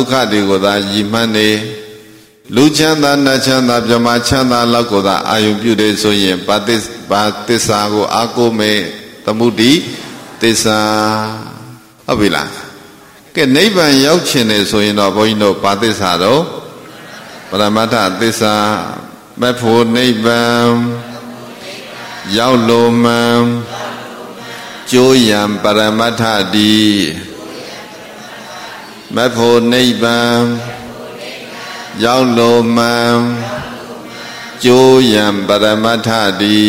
ခတွေကိုသာရည်မှန်းနေလူချမ်းသာနတ်ချမ်းသာဗြဟ္မာချမ်းသာလောက်ကိုသာအာယုပြုတယ်ဆိုရင်ဘာသစ္စာကိုအာကိုမဲ့သမုဒိသစ္စာဟုတ်ပြီလားကဲနိဗ္ဗာန်ရောက်ချင်တယ်ဆိုရင်တော့ဘုန်းကြီးတို့ဘာသစ္စာတော့ပရမတ္ထသစ္စာမဖို့နိဗ္ဗာန်ရောက်လို့မှန်ကျိုးရံပရမတ္ထတိမဖို့နိဗ္ဗာန်ရောက်လို့မှန်ကျိုးရံပရမတ္ထတိ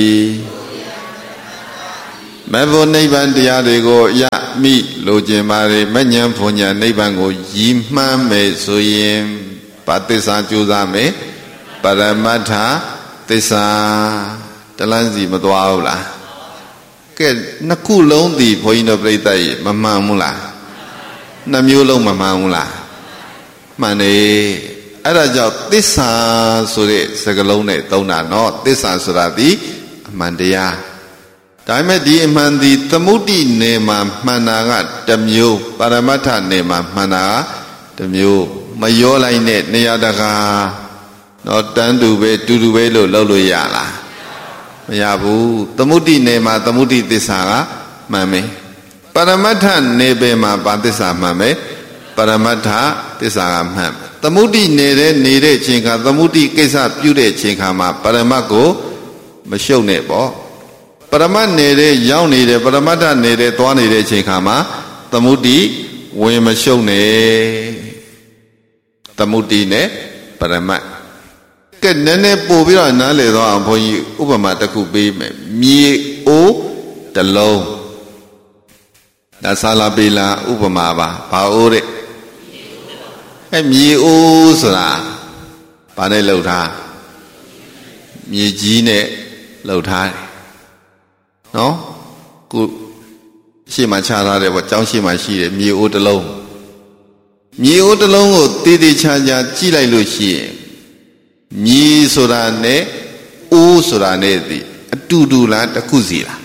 မဖို့နိဗ္ဗာန်တရားတွေကိုရမိလိုချင်ပါလေမဉ္ဇဉ်ဖွညာနိဗ္ဗာန်ကိုရည်မှန်းမယ်ဆိုရင်ဘာသစ္စာကြိုးစားမယ်ပရမတ္ထသစ္စာတလန်းစီမသွားဘူးလားကဲနှစ်ခုလုံးဒီဘုန်းကြီးတို့ပြိဿရေမမှန်ဘူးလားနှစ်မျိုးလုံးမမှန်ဘူးလားမှန်တယ်အဲ့ဒါကြောင့်သစ္စာဆိုတဲ့စကားလုံးနဲ့သုံးတာเนาะသစ္စာဆိုတာဒီအမှန်တရားဒါပေမဲ့ဒီအမှန်ဒီသမုဒိနယ်မှာမှန်တာကတစ်မျိုးပရမတ္ထနယ်မှာမှန်တာကတစ်မျိုးမရောလိုက်နဲ့နေရာတကာတော့တန်းတူပဲတူတူပဲလို့လုပ်လို့ရလားမရဘူးသမုဒိနယ်မှာသမုဒိသစ္စာကမှန်မယ်ပရမတ္ထနယ်ပယ်မှာဘာသစ္စာမှန်မယ်ပရမတ္ထသစ္စာကမှန်သမုဒိနေတဲ့ချိန်ခါသမုဒိကိစ္စပြုတဲ့ချိန်ခါမှာပရမတ်ကိုမရှုပ်နဲ့ပေါ့ပရမတ်နေတဲ့ရောက်နေတဲ့ပရမတ္ထနေတဲ့သွားနေတဲ့ချိန်ခါမှာသမုဒိဝင်မရှုပ်နဲ့သမုဒိနဲ့ပရမတ်ကဲနည်းနည်းပို့ပြီးတော့နားလည်တော့အောင်ဘုန်းကြီးဥပမာတစ်ခုပေးမယ်မြေအိုးတစ်လုံးဒါဆာလာပေလာဥပမာပါဘာအိုးတဲ့မြေအိုးဆိုတာဘာနဲ့လှုပ်ထားမြေကြီးနဲ့လှုပ်ထားတယ်နော်ကိုရှေ့မှာခြားထားတယ်ပေါ့ကျောင်းရှေ့မှာရှိတယ်မြေအိုးတစ်လုံးမြေအိုးတစ်လုံးကိုတည်တည်ချာချာကြည့်လိုက်လို့ရှိရင်မြေဆိုတာနဲ့အိုးဆိုတာနဲ့ဒီအတူတူလားတစ်ခုစီလား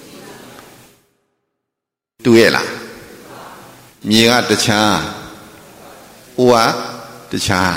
တူရဲ့လားမြေကတခြားအိုးကတခြား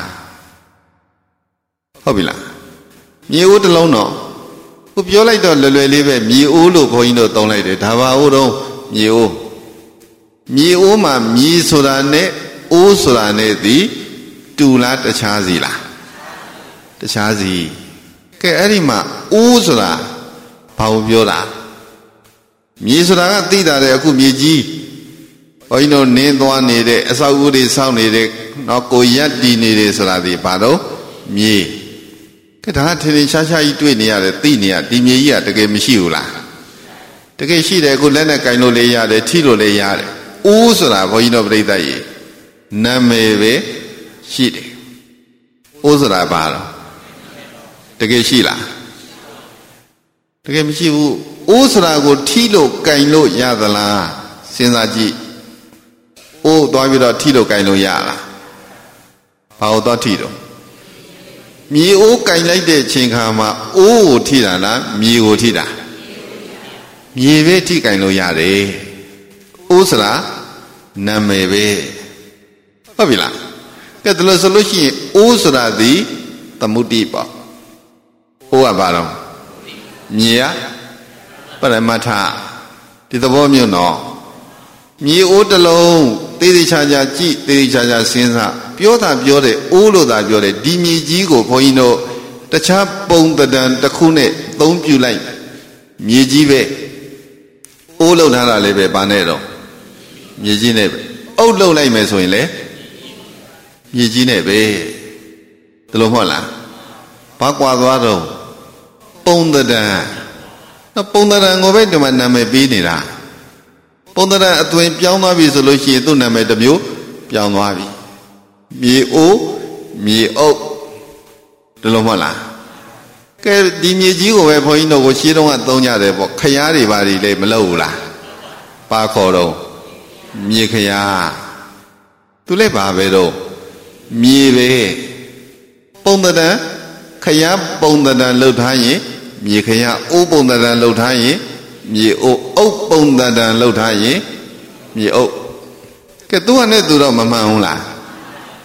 ဟုတ်ပြီလားမြေအိုးတစ်လုံးတော့ကိုပြောလိုက်တော့လွယ်လွယ်လေးပဲမြေအိုးလို့ဘုန်းကြီးတို့သုံးလိုက်တယ်ဒါပါအိုးတော့မြေအိုးမှာမြေဆိုတာနဲ့အိုးဆိုတာနဲ့ဒီတူလားတခြားစီလားတခြားစီကဲအဲ့ဒီမှာအိုးဆိုတာဘာကိုပြောတာမြေဆိုတာကသိတာတဲ့အခုမြေကြီးဘုန်းကြီးတို့နင်းသွားနေတဲ့အဆောက်အဦတွေစောင့်နေတဲ့နော်ကိုရက်တည်နေတယ်ဆိုတာဒီဘာတော့မြေကဲဒါကထင်ထင်ရှားရှားကြီးတွေ့နေရတယ်သိနေရဒီမြေကြီးကတကယ်မရှိဘူးလားတကယ်ရှိတယ်အခုလက်နဲ့ကင်လို့လည်းရတယ်ထိလို့လည်းရတယ်အိုးဆိုတာဘုန်းကြီးတို့ပြိဿရေနာမည်ပဲရှိတယ်အိုးဆိုတာဘာတော့တကယ်ရှိလားတကယ်မရှိဘူးအိုးဆိုတာကိုထိလို့ကင်လို့ရသလားစဉ်းစားကြည့်အိုးသွားပြီးတော့ထိလို့ကင်လို့ရလားဘာလို့တော့ထိတော့မြေအိုးကင်လိုက်တဲ့ချိန်ခါမှာအိုးကိုထိတာလားမြေကိုထိတာမြေပဲထိကင်လို့ရတယ်အိုးဆိုတာနာမည်ပဲဟုတ်ပြီလားကဲဒါလို့ဆိုလို့ရှိရင်အိုးဆိုတာဒီသမုဒိပေါ့အိုးကဘာတော့မြေကပရမတ္ထဒီသဘောမျိုးနော်မြေအိုးတစ်လုံးသေးသေးချာချာကြည့်သေးသေးချာချာစဉ်းစားပြောတာပြောတယ်အိုးလို့သာပြောတယ်ဒီမြေကြီးကိုဘုန်းကြီးတို့တခြားပုံတံတစ်ခုနဲ့သုံးပြလိုက်မြေကြီးပဲအိုးလောက်ထားတာလည်းပဲဘာနဲ့တော့မြေကြီးနဲ့ပဲအုပ်လောက်လိုက်မယ်ဆိုရင်လေမြေကြီးနဲ့ပဲဒီလိုမဟုတ်လားဘာကွာသွားတော့ပုံတံပုံတံကိုပဲဒီမှာနာမည်ပေးနေတာပုံတံအသွင်ပြောင်းသွားပြီဆိုလို့ရှိရင်သူ့နာမည်တစ်မျိုးပြောင်းသွားပြီမြေအိုးမြေအုပ်ဒီလိုမဟုတ်လားကဲဒီမြေကြီးကိုပဲဘုန်းကြီးတို့ကိုရှင်းတော့ကသုံးကြတယ်ပေါ့ခရားတွေပါတွေလည်းမလုပ်ဘူးလားပါခေါ်တော့မြေခရားသူလည်းပါပဲတော့မြေပဲပုံတံခရားပုံတံလှုပ်ထားရင်မြေခရားအိုးပုံတံလှုပ်ထားရင်မြေအိုးအုပ်ပုံတံလှုပ်ထားရင်မြေအုပ်ကဲသူကနဲ့သူတော့မမှန်ဘူးလား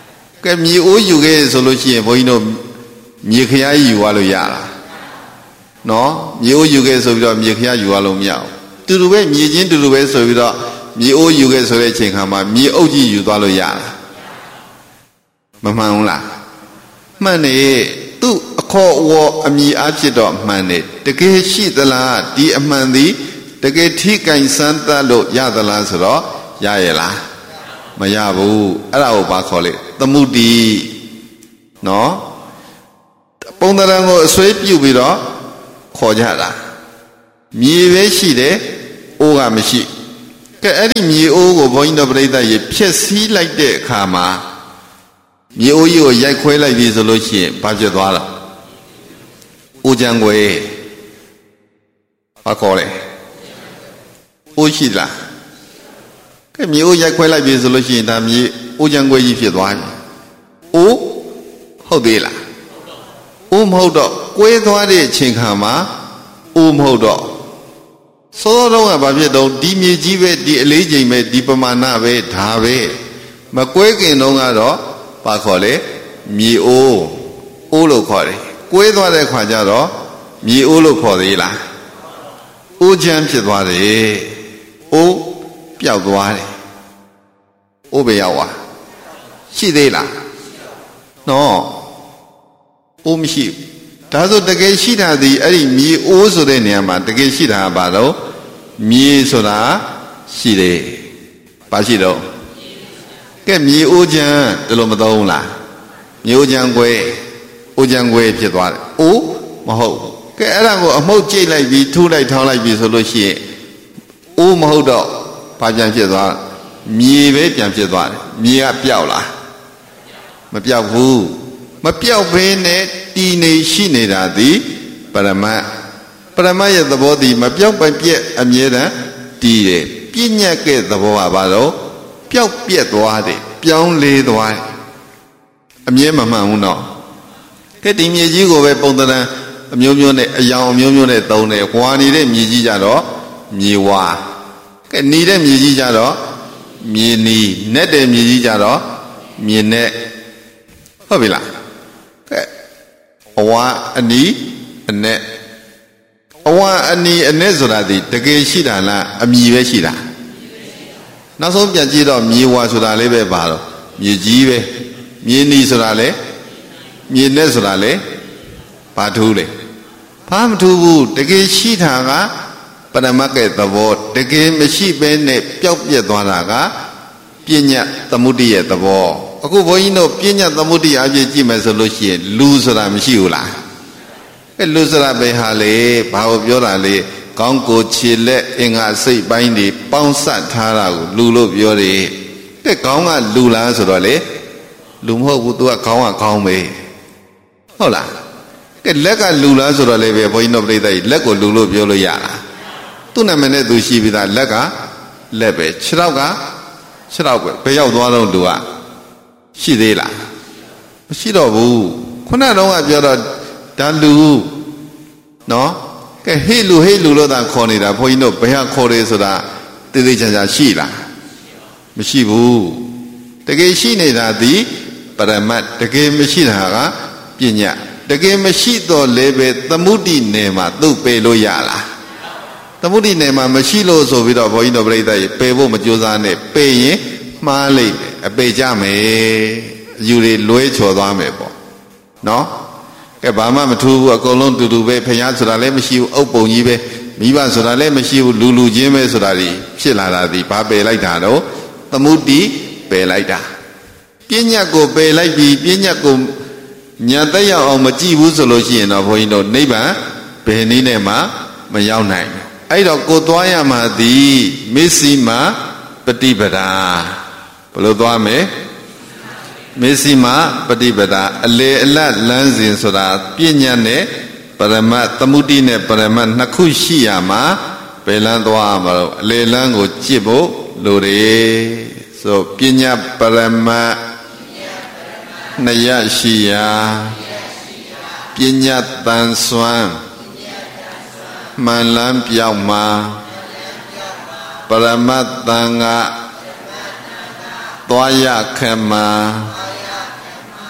ကဲမြေအိုးယူခဲ့ဆိုလို့ရှိရင်ဘုန်းကြီးတို့မြေခရားယူသွားလို့ရလားနော်မြေအိုးယူခဲ့ဆိုပြီးတော့မြေခရားယူသွားလို့မရဘူးတူတူပဲမြေချင်းတူတူပဲဆိုပြီးတော့မြေအိုးယူခဲ့ဆိုတဲ့အချိန်ခါမှာမြေအုပ်ကြီးယူသွားလို့ရလားမမှန်ဘူးလားမှန်နေသူ့အခေါ်အဝေါ်အမည်အဖြစ်တော့မှန်နေတကယ်ရှိသလားဒီအမှန်သည်တကယ်ထိကင်စမ်းသတ်လို့ရသလားဆိုတော့ရရဲ့လားမရဘူးအဲ့ဒါကိုဘာခေါ်လဲသမုဒိနော်ပုံသဏ္ဍာန်ကိုအစွဲပြုတ်ပြီးတော့ခေါ်ကြတာမြေပဲရှိတယ်အိုးကမရှိကဲအဲ့ဒီမြေအိုးကိုဘုန်းကြီးတို့ပြိဿရေဖြည့်ဆည်းလိုက်တဲ့အခါမှာမြေအိုးကြီးကိုရိုက်ခွဲလိုက်ပြီဆိုလို့ရှိရင်ဘာဖြစ်သွားလဲအိုးကြံွယ်ဘာခေါ်လဲအိုးရှိလားကဲမြေအိုးရိုက်ခွဲလိုက်ပြီဆိုလို့ရှိရင်ဒါမြေအိုးကြံွယ်ကြီးဖြစ်သွားပြီအိုးဟုတ်သေးလားအိုးမဟုတ်တော့ကွဲသွားတဲ့အချိန်ခါမှာအိုးမဟုတ်တော့စောတော့ကဘာဖြစ်တော့ဒီမြေကြီးပဲဒီအလေးချိန်ပဲဒီပမာဏပဲဒါပဲမကွဲခင်တုန်းကတော့ဘာခေါ်လဲမြေအိုးအိုးလို့ခေါ်တယ်ကွဲသွားတဲ့ခါကျတော့မြေအိုးလို့ခေါ်သေးလားအိုးချမ်းဖြစ်သွားတယ်အိုးပျောက်သွားတယ်အိုးပဲရောက်သွားရှိသေးလားနော်အိုးမရှိဒါဆိုတကယ်ရှိတာဒီအဲ့ဒီမြေအိုးဆိုတဲ့နေရာမှာတကယ်ရှိတာကဘာလို့မြေဆိုတာရှိတယ်ဘာရှိတော့ကဲမြေအိုးချမ်းဒီလိုမသုံးလားမြေအိုးချမ်းကွဲအိုးချမ်းကွဲဖြစ်သွားတယ်အိုးမဟုတ်ကဲအဲ့ဒါကိုအမှုတ်ကျိတ်လိုက်ပြီးထူလိုက်ထောင်းလိုက်ပြီးဆိုလို့ရှိရင်အိုးမဟုတ်တော့ဘာပြန်ဖြစ်သွားမြေပဲပြန်ဖြစ်သွားတယ်မြေကပျောက်လားမပျောက်ဘူးမပျောက်ဘဲနဲ့တည်နေရှိနေတာသည်ပရမတ်ရဲ့သဘောသည်မပျောက်ပပြက်အမြဲတမ်းတည်တယ်ပြဉ္ညတ်ကဲ့သဘောကဘာလို့ပျောက်ပြက်သွားတယ်ပြောင်းလဲသွားတယ်အမြဲမမှန်ဘူးနော်ကဲဒီမြေကြီးကိုပဲပုံသဏ္ဍာန်အမျိုးမျိုးနဲ့အယောင်အမျိုးမျိုးနဲ့သုံးတယ်ဝါနေတဲ့မြေကြီးကြတော့မြေဝါကဲနေတဲ့မြေကြီးကြတော့မြေနီနဲ့တဲ့မြေကြီးကြတော့မြေနဲ့ဟုတ်ပြီလားကဲအဝါအနီးအနဲ့အဝါအနီးအနဲ့ဆိုတာဒီတကယ်ရှိတာလားအမြည်ပဲရှိတာနောက်ဆုံးပြန်ကြည့်တော့မြေဝါဆိုတာလေးပဲပါတော့မြေကြီးပဲမြေနီဆိုတာလေမြေနဲ့ဆိုတာလေဘာထူးလဲဘာမထူးဘူးတကယ်ရှိတာကပရမတ်ရဲ့သဘောတကယ်မရှိဘဲနဲ့ပျောက်ပြက်သွားတာကပညာသမုဒိရဲ့သဘောအခုဘုန်းကြီးတို့ပညာသမုဒိအပြည့်ကြည့်မယ်ဆိုလို့ရှိရင်လူဆိုတာမရှိဘူးလားအဲလူဆိုတာပဲဟာလေဘာကိုပြောတာလေကောင်းကိုခြေလက်အင်္ဂါစိတ်ပိုင်းတွေပေါင်းစပ်ထားတာကိုလူလို့ပြောတယ်တဲ့ကောင်းကလူလားဆိုတော့လေလူမဟုတ်ဘူး तू ကခေါင်းကခေါင်းပဲဟုတ်လားကဲလက်ကလူလားဆိုတော့လေပဲဘုန်းကြီးတို့ပြိဿကြီးလက်ကိုလူလို့ပြောလို့ရလားသူ့နာမည်နဲ့သူရှိပြီးသားလက်ကလက်ပဲခြေထောက်ကခြေထောက်ပဲဘယ်ရောက်သွားတော့သူကရှိသေးလားမရှိတော့ဘူးခုနတော့ကပြောတော့ဒါလူနော်ကဲဟေ့လူလို့သာခေါ်နေတာဘုန်းကြီးတို့ဘယ်ဟာခေါ်တယ်ဆိုတာသိသိချာချာရှိလားမရှိဘူးတကယ်ရှိနေတာဒီပရမတ်တကယ်မရှိတာကပညာတကယ်မရှိတော့လည်းပဲသမုဒိနယ်မှာသူ့ပယ်လို့ရလားသမုဒိနယ်မှာမရှိလို့ဆိုပြီးတော့ဘုန်းကြီးတို့ပြိဿကြီးပယ်ဖို့မကြိုးစားနဲ့ပယ်ရင်မှားလိုက်တယ်အပေကြမယ်အယူတွေလွဲချော်သွားမယ်ပေါ့နော်ကဲဘာမှမထူးဘူးအကုန်လုံးတူတူပဲဖျားဆိုတာလည်းမရှိဘူးအုပ်ပုံကြီးပဲမိဘဆိုတာလည်းမရှိဘူးလူချင်းပဲဆိုတာဒီဖြစ်လာတာဒီဘာပယ်လိုက်တာတော့သမုဒိပယ်လိုက်တာပညာကိုပယ်လိုက်ပြီးပညာကိုညာတက်ရောက်အောင်မကြည့်ဘူးဆိုလို့ရှိရင်တော့ဘုန်းကြီးတို့နိဗ္ဗာန်ဘယ်နည်းနဲ့မှမရောက်နိုင်ဘူးအဲ့တော့ကိုသွားရမှာသည်မစ္စည်းမပฏิပဒါဘယ်လိုသွားမယ်မစ္စည်းမပฏิပဒါအလေအလတ်လမ်းစဉ်ဆိုတာပညာနဲ့ပရမတ်သမုဒိနဲ့ပရမတ်နှစ်ခုရှိရမှာဘယ်လမ်းသွားမှာတော့အလေလမ်းကိုကြည့်ဖို့လိုတယ်ဆိုပညာပရမတ်နှစ်ရရှိရာပညာတန်ဆွမ်းမှန်လန်းပြောက်မှာပရမတ်တန်ကသွားရခမ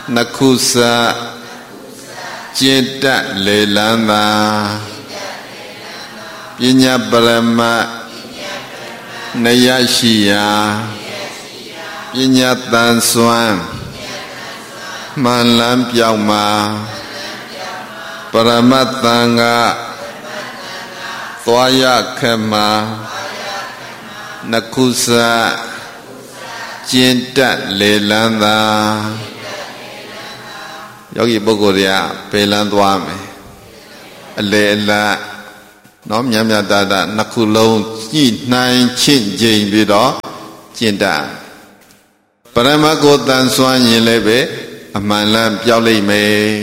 Nakusa Cinta Lelanda Pinya Brahma Nayashiya Pinya Tansuan Malam Piauma Paramatanga Toya Kema Nakusa Cinta Lelanda Yogi Bogoria Pelandwame Lela Nom Yamya Dada Nakulong Yi Nine Chin Jane Vido Cinta Paramako Tansuan Yelebe Amalam Piauli Me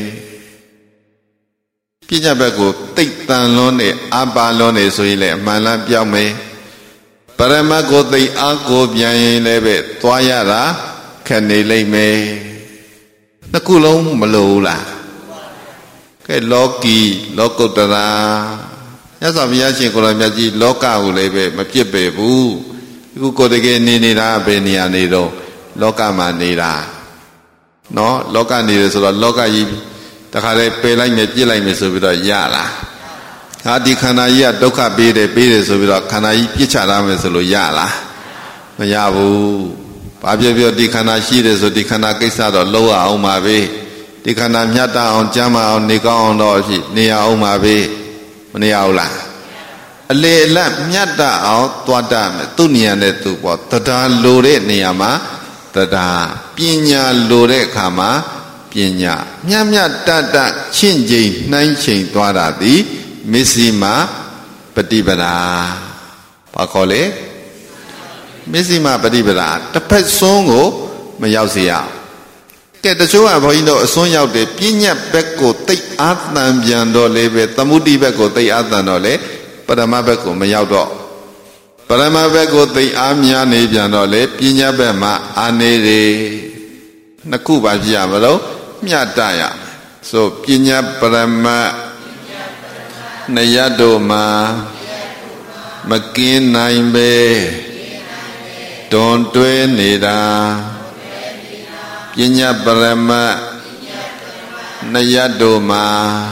Pinyabako Tik Tan Lone Abba Lone Suile Amalam Piaume Paramako Tik Ako Pian Lebe Toyara Kanele Me Nakulong Malula Ke Loki Lokotara Yasaviashi Kolamiaji Loka Ulebe Mapipe Bu Ukodege Nina Benia Nido Loka Manira No Loka Nira so Loka Yi Takare Pelai Mepila Mesubida Yala Hadi Kanaya Doka Bede Bede Subida Kanai Pichara Mesulu Yala Mayabu Pabio Dikana Shide so Dikana Kisado Loa Omabe Dikana Nyata on Jama on Nika on Doshi Nia Omabe Niaula Ale la Nyata out Twadam Tunia Netupo Tada Lore Niama Tada Pinya Lore Kama Pinya Nyamya Tata Chinji Nine Chain Twadadi Missima Patibada Pakole Missima Patibada The pet songo Mayausia Get the show of Hino Son out the Pinya Beko take Athan Biando Lebe Tamudi Beko take Athanole Paramabeko Mayaudo Paramabeko take Amia Nebianole Pinya Bema Anere Nakuba Giamalo Miataya So Pinya Parama Nayadoma Makin Naimbe Don't do Nida Pinya Parama Nayadoma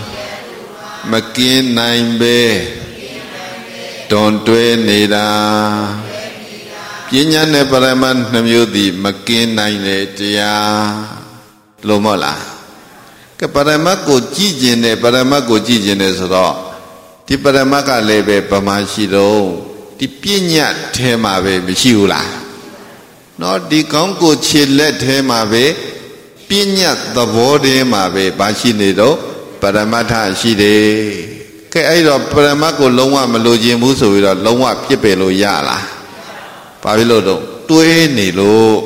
Makin Naimbe Don't do Nida Pinya Ne Paraman Namyudi Makin Naine Tia Lomola Kaparamako Jijine Paramako Jijine Soro Ti Paramaka Lebe Pamashido Ti Pinya Tema Be Mishiula No Di Kongo Chile Tema Be Pinya the Bode Mabe Bashinido Paramata Shide Kaido Paramako Longa Meloji Muso Longa Pipelo Yala Pavilodo Tue Nilo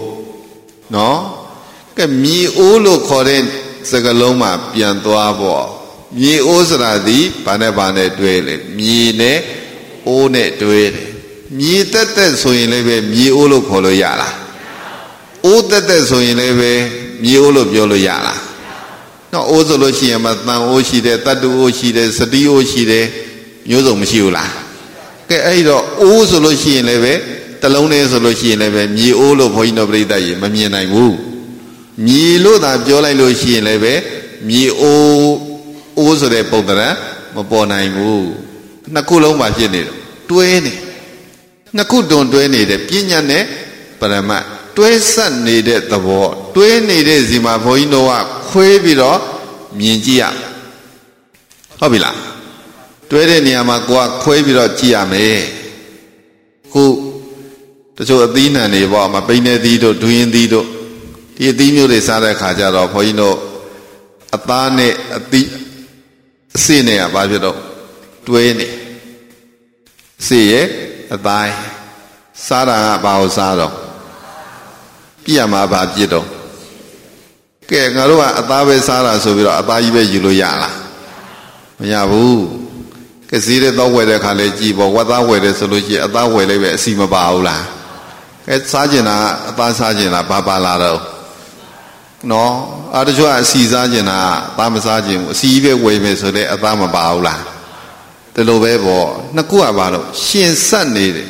No Ke Mi Ulu Koren Sagaloma Piantoabo Mi Osradi Panabane Dwele Mi Ne One Dwele Mi Tete Soinleve Mi Ulu Polo Yala O Tete Soinleve Mi Ulu Piolo Yala No Ozolo Shiamatan Oshide Tatu Oshide Sadi Oshide Yozo Mshula Ke Aido Ozolo Shienleve Talone Solution Mi Olo Poino Breda Mamiana Wu Mi Loda Jola Lucian Leve Mi O Ozo de Podra Mapona Wu Nakulo Machine တွဲနေနှစ်ခုတွန်တွဲနေတဲ့ပညာနဲ့ပရမတ်တွဲဆက်နေတဲ့သဘောတွဲနေတဲ့စီမှာဘုန်းကြီးတို့ကခွဲပြီးတော့မြင်ကြည့်ရဟုတ်ပြီလားတွဲတဲ့နေရာမှာကိုကခွဲပြီးတော့ကြည့်ရမယ်ခုတချို့အသီးနှံတွေပေါ့မပိန်းတဲ့သီးတို့ဒွင်းသီးတို့ဒီအသီးမျိုးတွေစားတဲ့ခါကျတော့ဘုန်းကြီးတို့အသားနဲ့အသီးအစစ်နဲ့ကဘာဖြစ်တော့တွဲနေစစ်ရဲ့အသားစားတာကဘာကိုစားတော့ပြည့်ရမှာဘာပြည့်တော့ကဲငါတို့ကအသားပဲစားတာဆိုပြီးတော့အသားကြီးပဲယူလို့ရလားမရဘူးကဲဈေးတဲ့တော့ဝယ်တဲ့ခါလဲကြည်ပေါ့ဝက်သားဝယ်တယ်ဆိုလို့ရှိရင်အသားဝယ်လိုက်ပဲအစီမပါဘူးလားကဲစားကျင်တာအသားစားကျင်တာဘာပါလာတော့နော်အားတချို့ကအစီစားကျင်တာအသားမစားကျင်ဘူးအစီပဲဝယ်မယ်ဆိုတဲ့အသားမပါဘူးလားဒီလိုပဲပေါ့နှစ်ခုကဘာလို့ရှင်ဆက်နေတယ်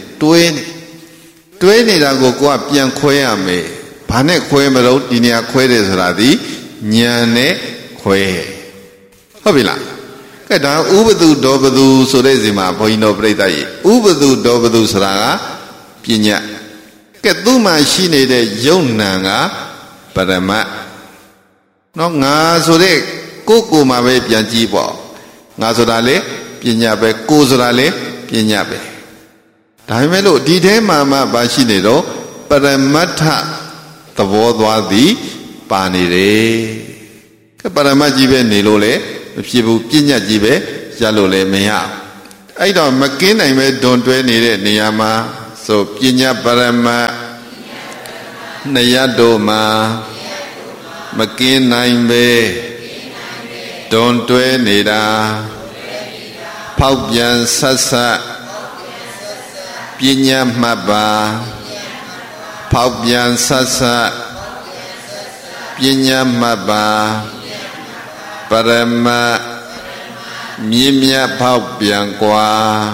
တွဲနေတာကိုကပြန်ခွဲရမယ်ဘာနဲ့ခွဲမလို့ဒီနေရာခွဲတယ်ဆိုတာဒီညာနဲ့ခွဲဟုတ်ပြီလားကဲဒါဥပဒုဒောပဒုဆိုတဲ့စီမှာဘုန်းကြီးတို့ပြိဿကြီးဥပဒုဒောပဒုဆိုတာကပညာကဲသူ့မှာရှိနေတဲ့ယုံနံကပရမတ်နော်ငါဆိုတဲ့ကိုမှာပဲပြန်ကြည့်ပေါ့ငါဆိုတာလေပညာပဲကိုဆိုတာလေပညာပဲဒါပေမဲ့လို့ဒီထဲမှာမှဘာရှိနေတော့ပရမတ္ထသဘောသွားသည်ပါနေတယ်ကဲပရမတ်ကြီးပဲနေလို့လေမဖြစ်ဘူးပညာကြီးပဲရလို့လေမရအဲ့တော့မကင်းနိုင်ပဲဒွန်တွဲနေတဲ့နေရာမှာဆိုပညာပရမတ်နှစ်ရတို့မှာမကင်းနိုင်ပဲဒွန်တွဲနေတာဖောက်ပြန်ဆက်ဆက်ပညာမှတ်ပါဖောက်ပြန်ဆက်ဆက်ပညာမှတ်ပါပရမတ်မြင့်မြတ်ဖောက်ပြန်กว่า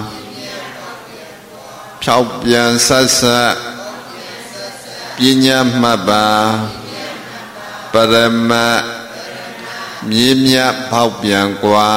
ဖောက်ပြန်ဆက်ဆက်ပညာမှတ်ပါပရမတ်မြင့်မြတ်ဖောက်ပြန်กว่า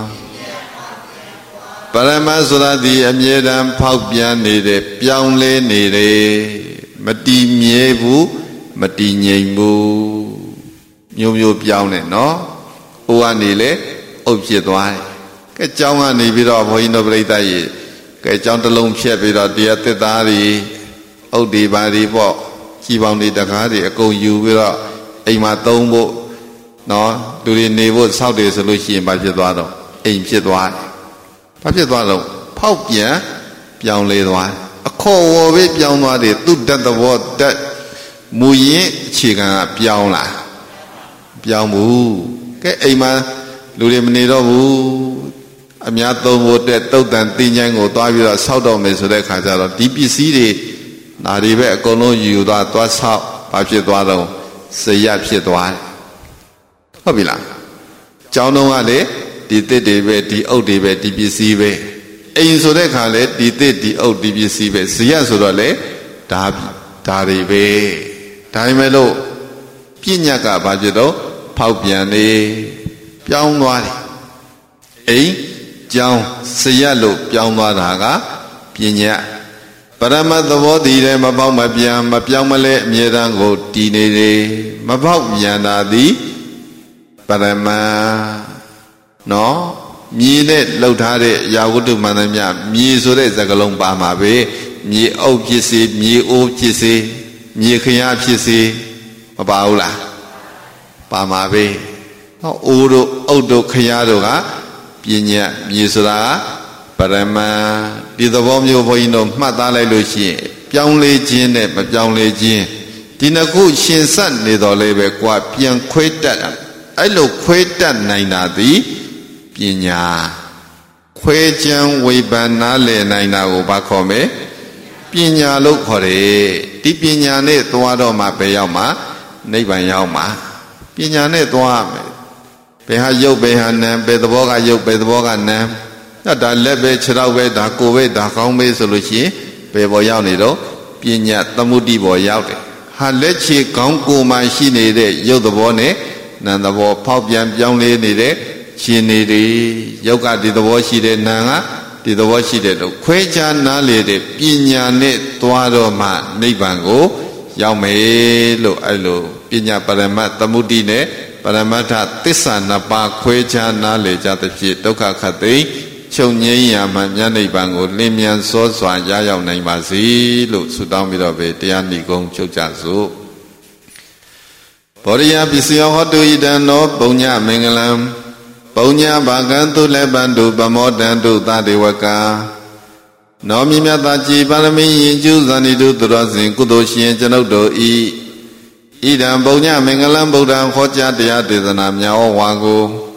ပရမတ်ဆိုတာဒီအမြဲတမ်းဖောက်ပြန်နေတယ်ပြောင်းလဲနေတယ်မတည်မြဲဘူးမတည်ငြိမ်ဘူးမျိုးမျိုးပြောင်းနေနော်ဟိုကနေလေအုပ်ဖြစ်သွားတယ်ကဲကျောင်းကနေပြီးတော့ဘုန်းကြီးတို့ပြိဿကြီးကဲကျောင်းတစ်လုံးဖြတ်ပြီးတော့တရားသစ်သားတွေအုပ်ဒီပါတွေပေါ့ကြီးပေါင်းတွေတကားတွေအကုန်ယူပြီးတော့အိမ်မှာသုံးဖို့နော်လူတွေနေဖို့စောက်တယ်ဆိုလို့ရှိရင်ဘာဖြစ်သွားတော့အိမ်ဖြစ်သွားတယ်ဘာဖြစ်သွားတော့ဖောက်ပြန်ပြောင်းလဲသွားအခေါ်ဝေါ်ပဲပြောင်းသွားတယ်သူတတ်သဘောတတ်မူရင်းအခြေခံကပြောင်းလာပြောင်းဘူးကဲအိမ်မှာလူတွေမနေတော့ဘူးအများသုံးဖို့တဲ့တုတ်တန်တင်ချိုင်းကိုသွားပြီးတော့ဆောက်တော့မယ်ဆိုတဲ့ခါကျတော့ဒီပစ္စည်းတွေဒါတွေပဲအကုန်လုံးယူသွားဆောက်ဘာဖြစ်သွားတော့စရဖြစ်သွားတယ်ဟုတ်ပြီလားကျောင်းတော်ကလေဒီသစ်တွေပဲဒီအုပ်တွေပဲဒီပစ္စည်းပဲအိမ်ဆိုတဲ့ခါလေဒီသစ်ဒီအုပ်ဒီပစ္စည်းပဲစရဆိုတော့လေဒါတွေပဲဒါပေမဲ့လို့ပညာကဘာဖြစ်တော့ဖောက်ပြန်နေပြောင်းသွားတယ်အိမ်ကျောင်းစရလို့ပြောင်းသွားတာကပညာပရမတ်သဘောတည်တယ်မပေါက်မပြန်မပြောင်းမလဲအမြဲတမ်းကိုတည်နေတယ်မပေါက်ပြန်တာသည်ပရမတ်နော်မြည်နဲ့လှုပ်ထားတဲ့ရာဝတ္ထုမှန်သမျှမြည်ဆိုတဲ့စကားလုံးပါမှာပဲမြည်အုပ်ဖြစ်စေမြည်အိုးဖြစ်စေမြည်ခရဖြစ်စေမပါဘူးလားပါမှာပဲဟောအိုးတို့အုပ်တို့ခရတို့ကပညာမြည်ဆိုတာပရမတ်ဒီသဘောမျိုးဘုန်းကြီးတို့မှတ်သားလိုက်လို့ရှိရင်ပြောင်းလဲခြင်းနဲ့မပြောင်းလဲခြင်းဒီနှစ်ခုရှင်ဆက်နေတော်လဲပဲကွာပြန်ခွဲတတ်အဲ့လိုခွဲတတ်နိုင်တာသည်ပညာခွဲချမ်းဝေဖန်နားလည်နိုင်တာကိုဘာခေါ်မလဲပညာလို့ခေါ်တယ်ဒီပညာနဲ့သွားတော့မှပဲရောက်မှာနိဗ္ဗာန်ရောက်မှာပညာနဲ့သွားမယ်ဘယ်ဟာရုပ်ဘယ်ဟာနာမ်ဘယ်သဘောကရုပ်ဘယ်သဘောကနာမ်ဒါလက်ပဲခြေထောက်ပဲဒါကိုယ်ပဲဒါကောင်းပဲဆိုလို့ရှိရင်ဘယ်ပေါ်ရောက်နေတော့ပညာသမုဒ္ဒိပေါ်ရောက်တယ်ဟာလက်ခြေကောင်းကိုယ်မှရှိနေတဲ့ရုပ်သဘောနဲ့နာမ်သဘောဖောက်ပြန်ပြောင်းလဲနေတဲ့ရှင်နေတယ်ရုပ်ကဒီသဘောရှိတယ်နာမ်ကဒီသဘောရှိတယ်လို့ခွဲခြားနားလေတဲ့ပညာနဲ့သွားတော့မှနိဗ္ဗာန်ကိုရောက်မယ်လို့အဲ့လိုပညာပရမတ်သမုဒ္ဒိနဲ့ပရမတ္ထသစ္စာနှစ်ပါးခွဲခြားနားလေကြသဖြင့်ဒုက္ခခတ်သိချုပ်ငြိမ်းရာမှဉာဏ်နိဗ္ဗာန်ကိုလင်းမြန်စောစွာရရောက်နိုင်ပါစေလို့ဆုတောင်းပြီးတော့ပဲတရားဏိကုံချုပ်ကြစို့ဘောရိယပစ္စယောဟောတုဣဒံနောပုံညမင်္ဂလံပုံညဘာကံသုလေပန္တုပမောတံတုသတေဝကနောမြမြတာကြည်ပါရမီရင်ကျူးဇာနိတုသူတော်စဉ်ကုသိုလ်ရှင်ကျွန်ုပ်တို့ဤဣဒံပုံညမင်္ဂလံဗုဒ္ဓံဟောကြားတရားဒေသနာများဝါကို